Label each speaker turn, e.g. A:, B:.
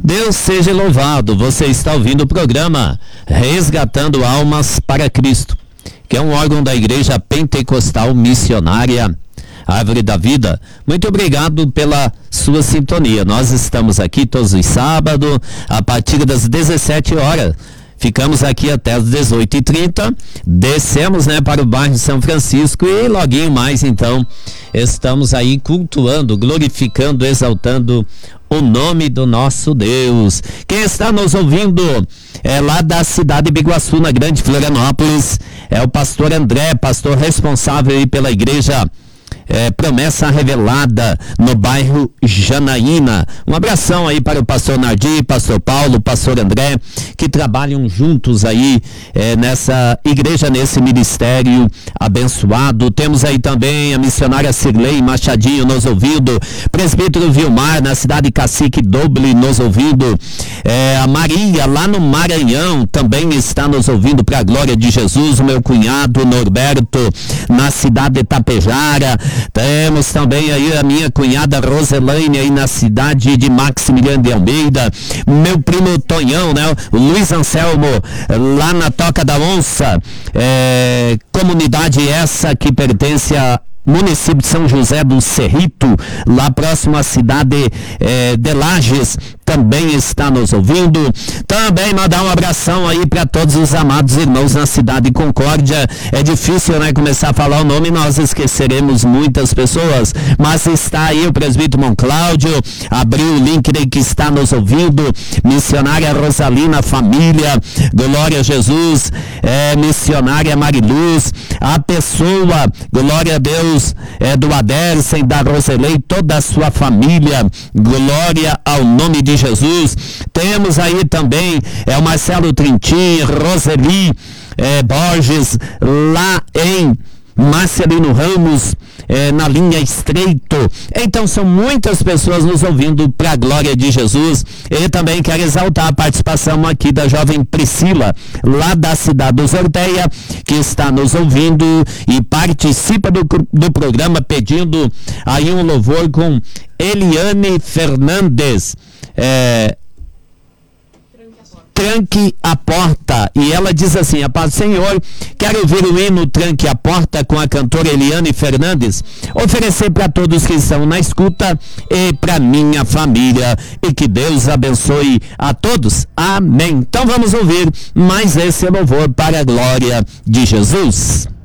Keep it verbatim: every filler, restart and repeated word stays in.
A: Deus seja louvado, você está ouvindo o programa Resgatando Almas para Cristo, que é um órgão da Igreja Pentecostal Missionária Árvore da Vida. Muito obrigado pela sua sintonia. Nós estamos aqui todos os sábados, a partir das dezessete horas. Ficamos aqui até as dezoito e trinta, descemos, né, para o bairro de São Francisco e loguinho mais, então, estamos aí cultuando, glorificando, exaltando o nome do nosso Deus. Quem está nos ouvindo é lá da cidade de Biguaçu, na Grande Florianópolis, é o pastor André, pastor responsável aí pela igreja É, Promessa Revelada, no bairro Janaína. Um abração aí para o pastor Nardi, pastor Paulo, pastor André, que trabalham juntos aí é, nessa igreja, nesse ministério abençoado. Temos aí também a missionária Cirlei Machadinho nos ouvindo, presbítero Vilmar, na cidade de Cacique Doble, nos ouvindo. É, a Maria, lá no Maranhão, também está nos ouvindo, para a glória de Jesus. O meu cunhado Norberto, na cidade de Tapejara. Temos também aí a minha cunhada Roselaine, aí na cidade de Maximiliano de Almeida. Meu primo Tonhão, né? O Luiz Anselmo, lá na Toca da Onça. É, comunidade essa que pertence a município de São José do Cerrito, lá próximo à cidade eh, de Lages, também está nos ouvindo. Também mandar um abração aí para todos os amados irmãos na cidade de Concórdia. É difícil, né, começar a falar o nome, nós esqueceremos muitas pessoas, mas está aí o presbítero Mon Cláudio, abriu o link daí que está nos ouvindo, missionária Rosalina Família, glória a Jesus, é, missionária Mariluz, a pessoa, glória a Deus, é, do Adersen, da Roselei, toda a sua família, glória ao nome de Jesus. Temos aí também é, o Marcelo Trintim, Roseli é, Borges, lá em Marcelino Ramos, é, na linha Estreito. Então são muitas pessoas nos ouvindo para a glória de Jesus. E também quero exaltar a participação aqui da jovem Priscila, lá da cidade do Zorteia, que está nos ouvindo e participa do, do programa, pedindo aí um louvor com Eliane Fernandes. É, Tranque a Porta, e ela diz assim: a paz do Senhor, quero ouvir o hino Tranque a Porta com a cantora Eliane Fernandes, oferecer para todos que estão na escuta e para minha família, e que Deus abençoe a todos, amém. Então vamos ouvir mais esse louvor para a glória de Jesus.